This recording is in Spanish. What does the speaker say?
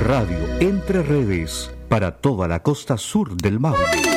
Radio Entre Redes para toda la costa sur del Maule.